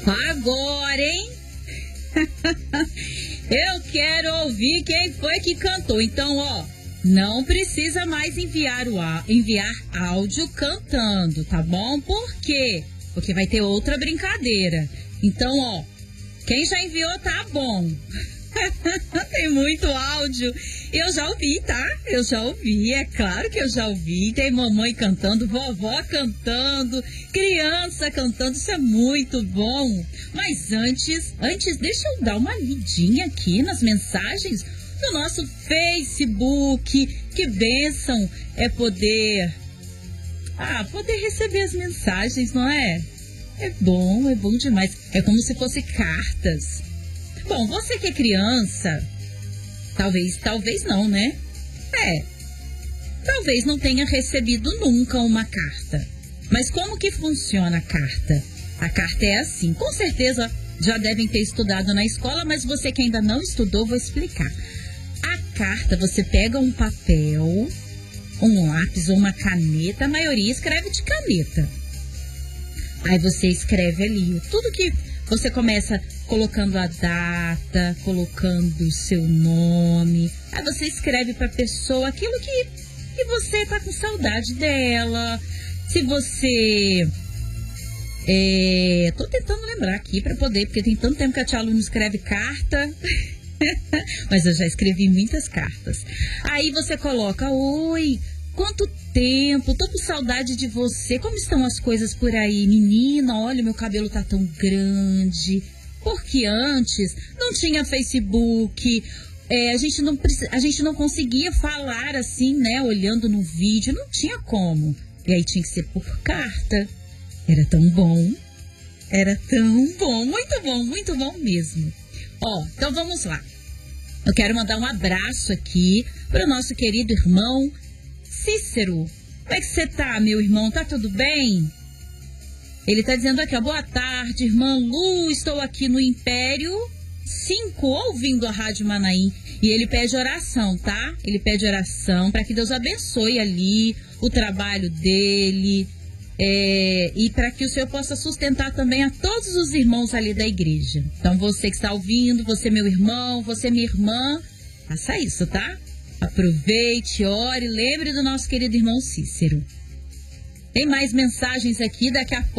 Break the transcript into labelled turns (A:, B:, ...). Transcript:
A: Agora, hein? Eu quero ouvir quem foi que cantou. Então, ó, não precisa mais enviar áudio cantando, tá bom? Por quê? Porque vai ter outra brincadeira. Então, ó, quem já enviou tá bom. Tem muito áudio. Eu já ouvi, tá? Eu já ouvi, é claro que eu já ouvi. Tem mamãe cantando, vovó cantando, criança cantando, isso é muito bom. Mas antes, deixa eu dar uma lidinha aqui nas mensagens do nosso Facebook. Que bênção é poder receber as mensagens, não é? É bom demais. É como se fosse cartas. Bom, você que é criança, talvez não, né? Talvez não tenha recebido nunca uma carta. Mas como que funciona a carta? A carta é assim, com certeza já devem ter estudado na escola, mas você que ainda não estudou, vou explicar. A carta, você pega um papel, um lápis ou uma caneta, a maioria escreve de caneta. Aí você escreve ali tudo que você começa colocando a data, colocando o seu nome. Aí você escreve para a pessoa aquilo que você tá com saudade dela. Se você... tô tentando lembrar aqui para poder, porque tem tanto tempo que a tia Lu não escreve carta. Mas eu já escrevi muitas cartas. Aí você coloca: oi, quanto tempo, tô com saudade de você. Como estão as coisas por aí? Menina, olha, meu cabelo tá tão grande. Porque antes não tinha Facebook, a gente não conseguia falar assim, né, olhando no vídeo, não tinha como. E aí tinha que ser por carta. Era tão bom, muito bom mesmo. Ó, então vamos lá. Eu quero mandar um abraço aqui para o nosso querido irmão Cícero. Como é que você tá, meu irmão? Tá tudo bem? Ele tá dizendo aqui, ó, boa tarde, irmã Lu, estou aqui no Império 5, ouvindo a Rádio Manaim. E ele pede oração, tá? Ele pede oração para que Deus abençoe ali o trabalho dele, e para que o Senhor possa sustentar também a todos os irmãos ali da igreja. Então você que está ouvindo, você meu irmão, você minha irmã, faça isso, tá? Aproveite, ore, lembre do nosso querido irmão Cícero. Tem mais mensagens aqui, daqui a pouco.